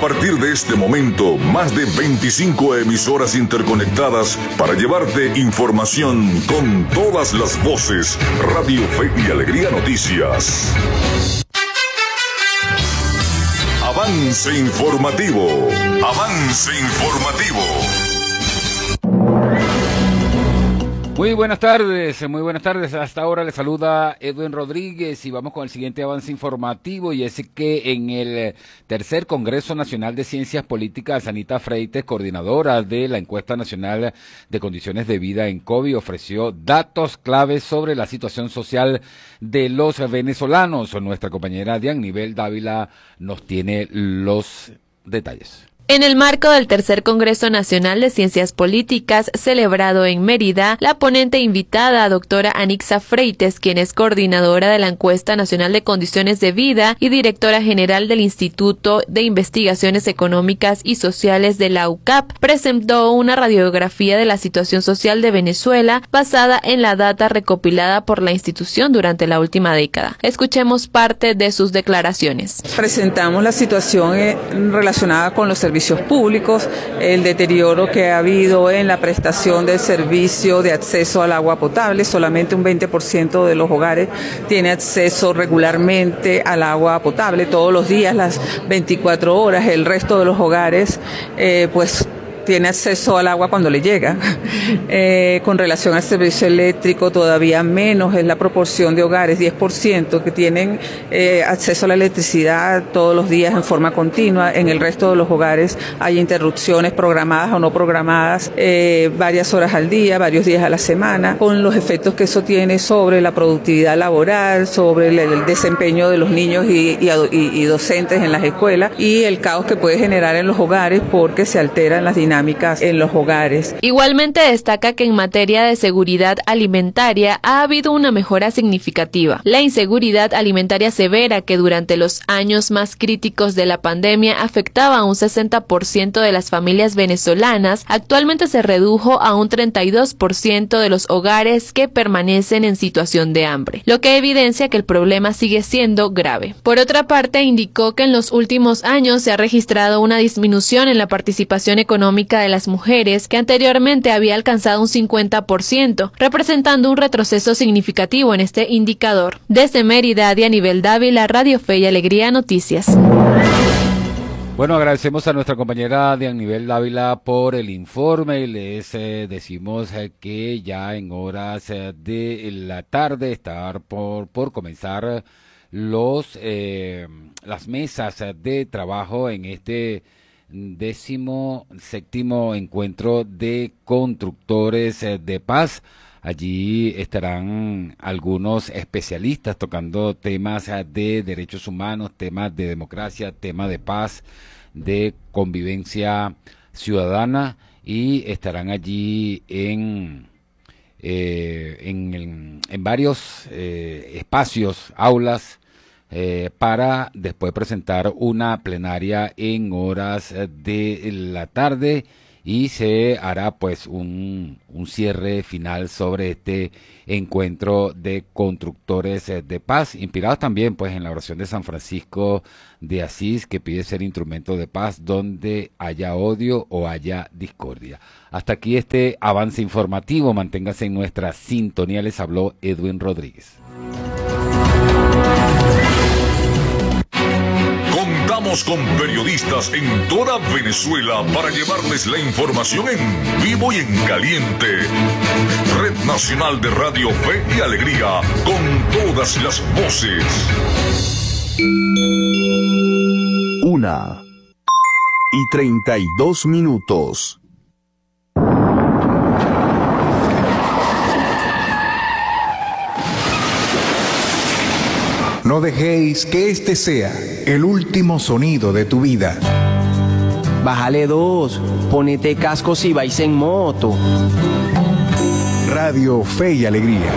partir de este momento, más de 25 emisoras interconectadas para llevarte información con todas las voces. Radio Fe y Alegría Noticias. Avance informativo. Avance informativo. Muy buenas tardes, muy buenas tardes. Hasta ahora le saluda Edwin Rodríguez y vamos con el siguiente avance informativo, y es que en el tercer Congreso Nacional de Ciencias Políticas, Anita Freites, coordinadora de la Encuesta Nacional de Condiciones de Vida en COVID, ofreció datos claves sobre la situación social de los venezolanos. Nuestra compañera Dianibel Dávila nos tiene los detalles. En el marco del tercer Congreso Nacional de Ciencias Políticas, celebrado en Mérida, la ponente invitada, doctora Anixa Freites, quien es coordinadora de la Encuesta Nacional de Condiciones de Vida y directora general del Instituto de Investigaciones Económicas y Sociales de la UCAP, presentó una radiografía de la situación social de Venezuela basada en la data recopilada por la institución durante la última década. Escuchemos parte de sus declaraciones. Presentamos la situación relacionada con los servicios públicos, el deterioro que ha habido en la prestación del servicio de acceso al agua potable. Solamente un 20% de los hogares tiene acceso regularmente al agua potable todos los días, las 24 horas. El resto de los hogares, pues, tiene acceso al agua cuando le llega. Con relación al servicio eléctrico, todavía menos es la proporción de hogares, 10%, que tienen acceso a la electricidad todos los días en forma continua. En el resto de los hogares hay interrupciones programadas o no programadas, varias horas al día, varios días a la semana, con los efectos que eso tiene sobre la productividad laboral, sobre el desempeño de los niños y docentes en las escuelas, y el caos que puede generar en los hogares porque se alteran las dinámicas en los hogares. Igualmente destaca que en materia de seguridad alimentaria ha habido una mejora significativa. La inseguridad alimentaria severa, que durante los años más críticos de la pandemia afectaba a un 60% de las familias venezolanas, actualmente se redujo a un 32% de los hogares que permanecen en situación de hambre, lo que evidencia que el problema sigue siendo grave. Por otra parte, indicó que en los últimos años se ha registrado una disminución en la participación económica de las mujeres, que anteriormente había alcanzado un 50%, representando un retroceso significativo en este indicador. Desde Mérida, Dianibel Dávila, Radio Fe y Alegría Noticias. Bueno, agradecemos a nuestra compañera Dianibel Dávila por el informe. Les decimos que ya en horas de la tarde estar por comenzar las mesas de trabajo en este 17º encuentro de constructores de paz. Allí estarán algunos especialistas tocando temas de derechos humanos, temas de democracia, temas de paz, de convivencia ciudadana, y estarán allí en varios espacios, aulas, para después presentar una plenaria en horas de la tarde, y se hará pues un cierre final sobre este encuentro de constructores de paz, inspirados también pues en la oración de San Francisco de Asís, que pide ser instrumento de paz donde haya odio o haya discordia. Hasta aquí este avance informativo. Manténgase en nuestra sintonía. Les habló Edwin Rodríguez. Contamos con periodistas en toda Venezuela para llevarles la información en vivo y en caliente. Red Nacional de Radio Fe y Alegría, con todas las voces. 1:32. No dejéis que este sea el último sonido de tu vida. Bájale 2, ponete casco si vais en moto. Radio Fe y Alegría.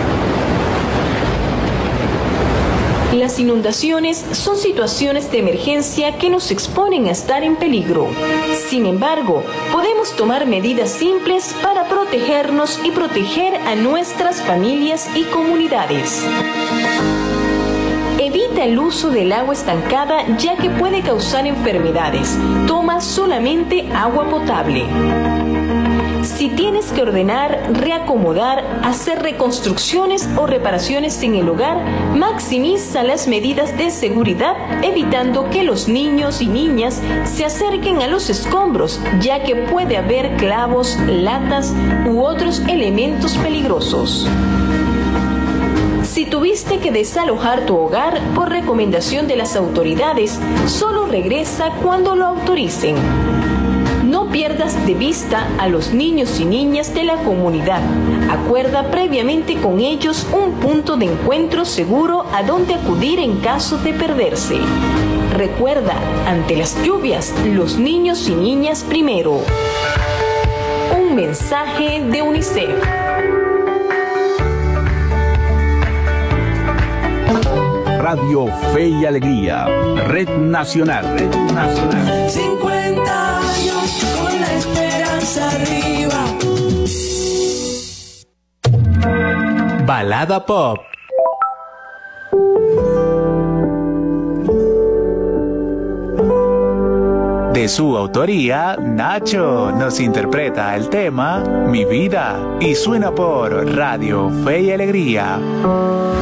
Las inundaciones son situaciones de emergencia que nos exponen a estar en peligro. Sin embargo, podemos tomar medidas simples para protegernos y proteger a nuestras familias y comunidades. Evita Evita el uso del agua estancada ya que puede causar enfermedades. Toma solamente agua potable. Si tienes que ordenar, reacomodar, hacer reconstrucciones o reparaciones en el hogar, maximiza las medidas de seguridad, evitando que los niños y niñas se acerquen a los escombros, ya que puede haber clavos, latas u otros elementos peligrosos. Si tuviste que desalojar tu hogar por recomendación de las autoridades, solo regresa cuando lo autoricen. No pierdas de vista a los niños y niñas de la comunidad. Acuerda previamente con ellos un punto de encuentro seguro a donde acudir en caso de perderse. Recuerda, ante las lluvias, los niños y niñas primero. Un mensaje de UNICEF. Radio Fe y Alegría, Red Nacional. 50 años con la esperanza arriba. Balada Pop. De su autoría, Nacho nos interpreta el tema Mi Vida y suena por Radio Fe y Alegría.